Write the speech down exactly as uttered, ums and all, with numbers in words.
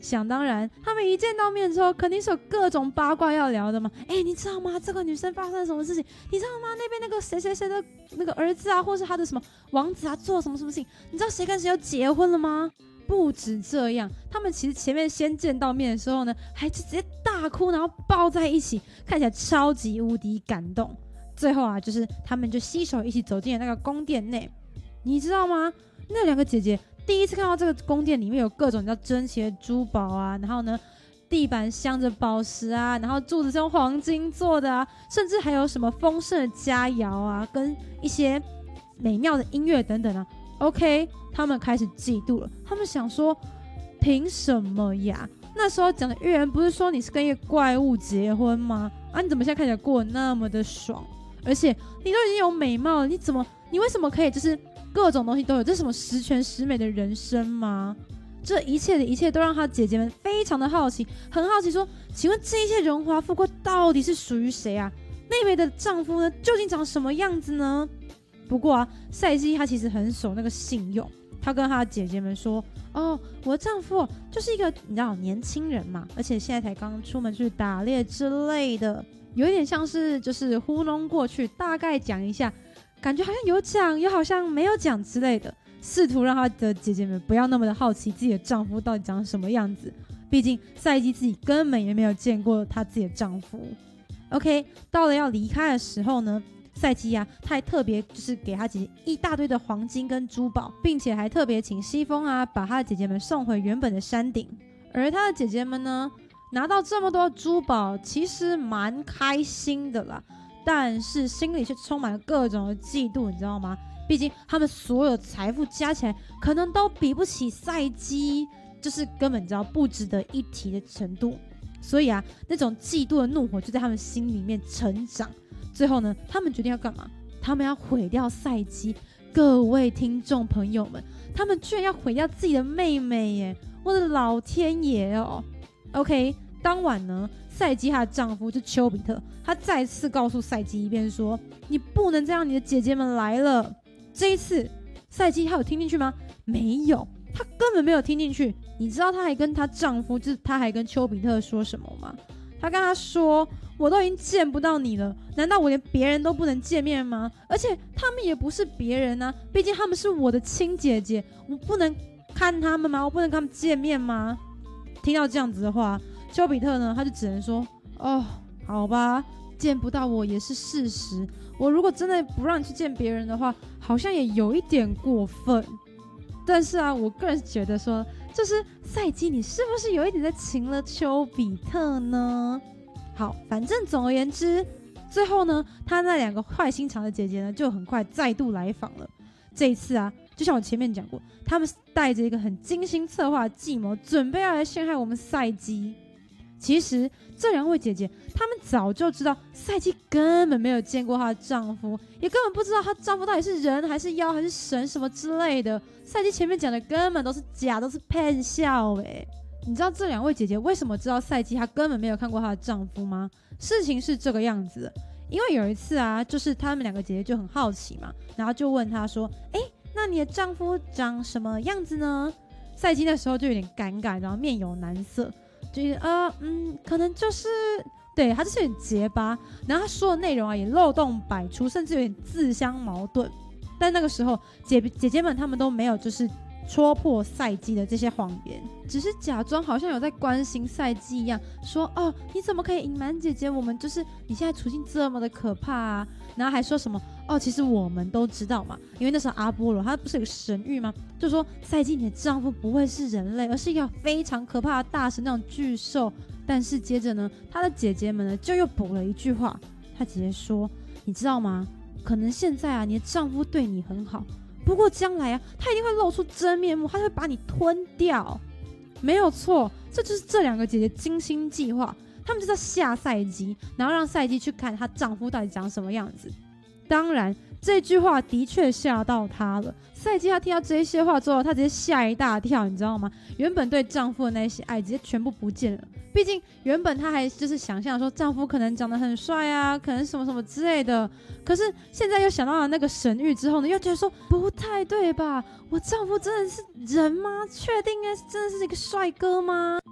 想当然，他们一见到面之后，肯定是有各种八卦要聊的嘛。哎，你知道吗？这个女生发生了什么事情？你知道吗？那边那个谁谁谁的那个儿子啊，或是他的什么王子啊，做了什么什么事情？你知道谁跟谁要结婚了吗？不止这样，他们其实前面先见到面的时候呢，还直接大哭，然后抱在一起，看起来超级无敌感动。最后啊，就是他们就携手一起走进了那个宫殿内。你知道吗？那两个姐姐第一次看到这个宫殿里面有各种叫珍奇的珠宝啊，然后呢，地板镶着宝石啊，然后柱子是用黄金做的啊，甚至还有什么丰盛的佳肴啊，跟一些美妙的音乐等等啊。OK， 他们开始嫉妒了。他们想说，凭什么呀？那时候讲的预言不是说你是跟一个怪物结婚吗？啊，你怎么现在看起来过得那么的爽？而且你都已经有美貌了，你怎么，你为什么可以就是各种东西都有？这是什么十全十美的人生吗？这一切的一切都让他姐姐们非常的好奇，很好奇说，请问这一切荣华富贵到底是属于谁啊？妹妹的丈夫呢，究竟长什么样子呢？不过啊，赛姬她其实很守那个信用，她跟她姐姐们说，哦，我的丈夫就是一个你知道年轻人嘛，而且现在才刚出门去打猎之类的，有一点像是就是糊弄过去，大概讲一下，感觉好像有讲又好像没有讲之类的，试图让她的姐姐们不要那么的好奇自己的丈夫到底长什么样子，毕竟赛姬自己根本也没有见过她自己的丈夫。 OK， 到了要离开的时候呢，赛姬啊，她还特别就是给她姐姐一大堆的黄金跟珠宝，并且还特别请西风啊把她的姐姐们送回原本的山顶。而她的姐姐们呢，拿到这么多珠宝，其实蛮开心的啦，但是心里却充满了各种的嫉妒，你知道吗？毕竟他们所有财富加起来，可能都比不起赛姬，就是根本知道不值得一提的程度。所以啊，那种嫉妒的怒火就在他们心里面成长。最后呢，他们决定要干嘛？他们要毁掉赛姬。各位听众朋友们，他们居然要毁掉自己的妹妹耶！我的老天爷哦 ！OK， 当晚呢，赛姬她的丈夫就丘比特，他再次告诉赛姬一遍说：“你不能再让你的姐姐们来了。”这一次，赛姬她有听进去吗？没有，她根本没有听进去。你知道她还跟她丈夫，就是她还跟丘比特说什么吗？她跟他说：“我都已经见不到你了，难道我连别人都不能见面吗？而且他们也不是别人啊，毕竟他们是我的亲姐姐，我不能看他们吗？我不能跟他们见面吗？”听到这样子的话，丘比特呢，他就只能说：“哦，好吧，见不到我也是事实。我如果真的不让你去见别人的话，好像也有一点过分。但是啊，我个人觉得说，就是赛姬，你是不是有一点在情了丘比特呢？”好，反正总而言之，最后呢，他那两个坏心肠的姐姐呢，就很快再度来访了。这一次啊，就像我前面讲过，他们带着一个很精心策划的计谋，准备要来陷害我们赛姬。其实这两位姐姐，她们早就知道赛姬根本没有见过她的丈夫，也根本不知道她丈夫到底是人还是妖还是神什么之类的。赛姬前面讲的根本都是假，都是骗笑哎。你知道这两位姐姐为什么知道赛姬她根本没有看过她的丈夫吗？事情是这个样子的，因为有一次啊，就是她们两个姐姐就很好奇嘛，然后就问她说：“哎，那你的丈夫长什么样子呢？”赛姬那时候就有点尴尬，然后面有难色。就是呃嗯，可能就是对他就是有点结巴，然后他说的内容啊也漏洞百出，甚至有点自相矛盾。但那个时候姐姐姐们他们都没有就是戳破赛姬的这些谎言，只是假装好像有在关心赛姬一样，说哦你怎么可以隐瞒姐姐？我们就是你现在处境这么的可怕啊！然后还说什么哦，其实我们都知道嘛，因为那时候阿波罗他不是有个神谕吗？就说赛姬你的丈夫不会是人类，而是一个非常可怕的大神那种巨兽。但是接着呢，他的姐姐们呢就又补了一句话，他姐姐说，你知道吗？可能现在啊，你的丈夫对你很好，不过将来啊，他一定会露出真面目，他会把你吞掉。没有错，这就是这两个姐姐精心计划。他们就在吓赛姬，然后让赛姬去看她丈夫到底长什么样子。当然，这句话的确吓到她了。赛姬她听到这些话之后，她直接吓一大跳，你知道吗？原本对丈夫的那些爱直接全部不见了。毕竟原本她还就是想象说丈夫可能长得很帅啊，可能什么什么之类的。可是现在又想到了那个神谕之后呢，又觉得说不太对吧？我丈夫真的是人吗？确定真的是一个帅哥吗？